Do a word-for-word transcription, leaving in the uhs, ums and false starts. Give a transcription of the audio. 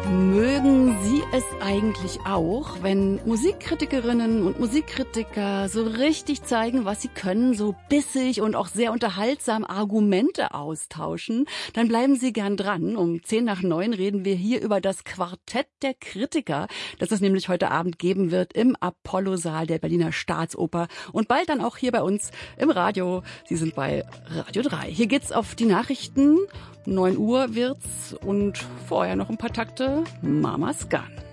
Mögen Sie es eigentlich auch, wenn Musikkritikerinnen und Musikkritiker so richtig zeigen, was sie können, so bissig und auch sehr unterhaltsam Argumente austauschen? Dann bleiben Sie gern dran. Um zehn nach neun reden wir hier über das Quartett der Kritiker, das es nämlich heute Abend geben wird im Apollo-Saal der Berliner Staatsoper und bald dann auch hier bei uns im Radio. Sie sind bei Radio drei. Hier geht's auf die Nachrichten. neun Uhr wird's und vorher noch ein paar Takte Mama's Gun.